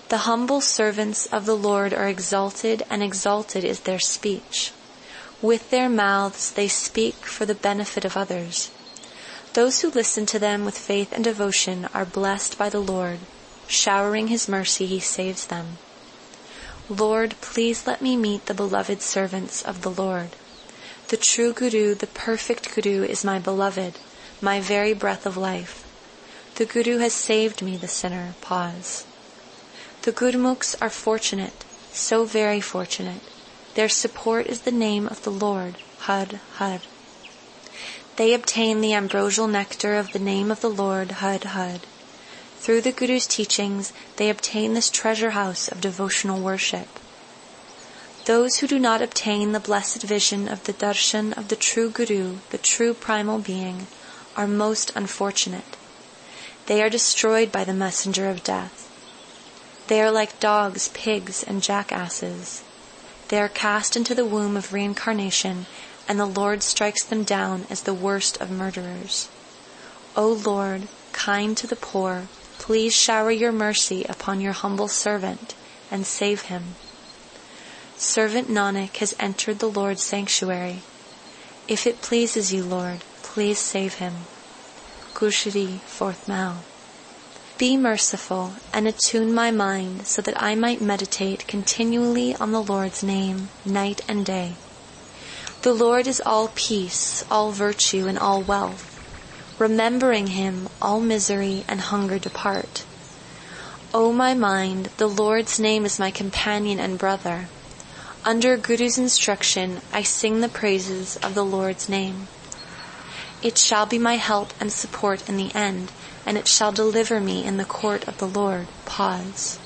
The humble servants of the Lord are exalted, and exalted is their speech. With their mouths they speak for the benefit of others. Those who listen to them with faith and devotion are blessed by the Lord. Showering his mercy, he saves them. Lord, please let me meet the beloved servants of the Lord. The true Guru, the perfect Guru, is my beloved, my very breath of life. The Guru has saved me, the sinner. Pause. The Gurmukhs are fortunate, so very fortunate. Their support is the name of the Lord, Har Har. They obtain the ambrosial nectar of the name of the Lord, Har Har. Through the Guru's teachings, they obtain this treasure house of devotional worship. Those who do not obtain the blessed vision of the darshan of the true Guru, the true primal being, are most unfortunate. They are destroyed by the messenger of death. They are like dogs, pigs, and jackasses. They are cast into the womb of reincarnation, and the Lord strikes them down as the worst of murderers. O Lord, kind to the poor, please shower your mercy upon your humble servant and save him. Servant Nanak has entered the Lord's sanctuary. If it pleases you, Lord, please save him. Gurshri, 4th Mahal. Be merciful and attune my mind so that I might meditate continually on the Lord's name, night and day. The Lord is all peace, all virtue, and all wealth. Remembering him, all misery and hunger depart. O my mind, the Lord's name is my companion and brother. Under Guru's instruction, I sing the praises of the Lord's name. It shall be my help and support in the end, and it shall deliver me in the court of the Lord. Pause.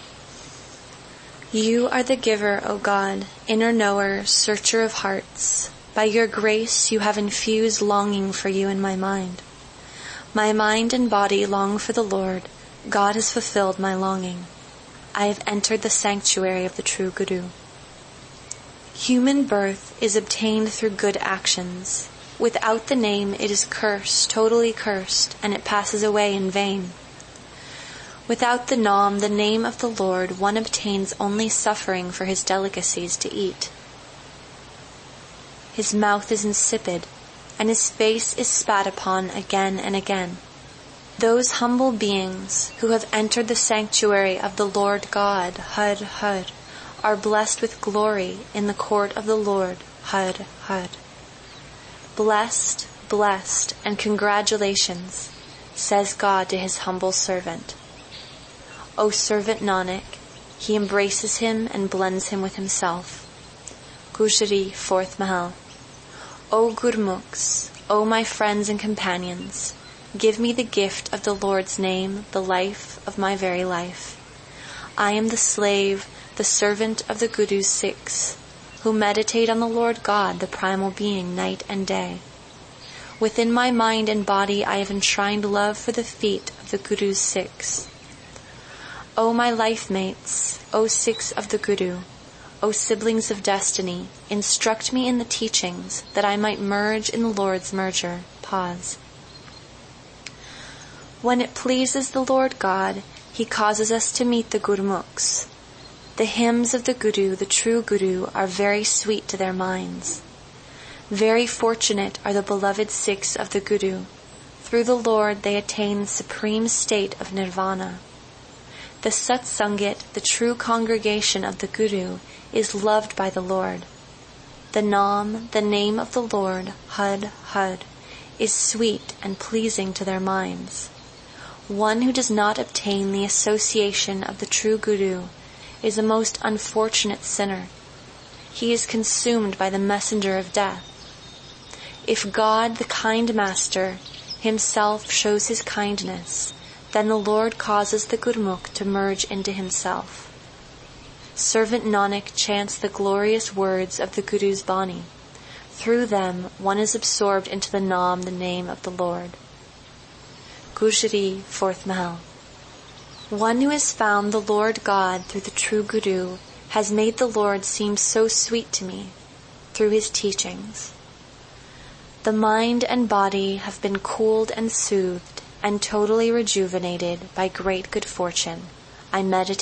You are the giver, O God, inner knower, searcher of hearts. By your grace you have infused longing for you in my mind. My mind and body long for the Lord. God has fulfilled my longing. I have entered the sanctuary of the true Guru. Human birth is obtained through good actions. Without the name it is cursed, totally cursed, and it passes away in vain. Without the Nam, the name of the Lord, one obtains only suffering for his delicacies to eat. His mouth is insipid, and his face is spat upon again and again. Those humble beings who have entered the sanctuary of the Lord God, Har Har, are blessed with glory in the court of the Lord, Har Har. Blessed, blessed, and congratulations, says God to his humble servant. O servant Nanak, he embraces him and blends him with himself. Gujari, 4th Mahal. O Gurmukhs, O my friends and companions, give me the gift of the Lord's name, the life of my very life. I am the slave, the servant of the Guru's Sikhs, who meditate on the Lord God, the primal being, night and day. Within my mind and body I have enshrined love for the feet of the Guru's Sikhs. O my life mates, O Sikhs of the Guru, O siblings of destiny, instruct me in the teachings that I might merge in the Lord's merger. Pause. When it pleases the Lord God, he causes us to meet the Gurmukhs. The hymns of the Guru, the true Guru, are very sweet to their minds. Very fortunate are the beloved Sikhs of the Guru. Through the Lord they attain the supreme state of nirvana. The Satsangit, the true congregation of the Guru, is loved by the Lord. The Nam, the name of the Lord, Har Har, is sweet and pleasing to their minds. One who does not obtain the association of the true Guru is a most unfortunate sinner. He is consumed by the messenger of death. If God, the kind master, himself shows his kindness, then the Lord causes the Gurmukh to merge into himself. Servant Nanak chants the glorious words of the Guru's Bani. Through them, one is absorbed into the Nam, the name of the Lord. Gujari, 4th Mahal. One who has found the Lord God through the true Guru has made the Lord seem so sweet to me through his teachings. The mind and body have been cooled and soothed and totally rejuvenated by great good fortune. I meditate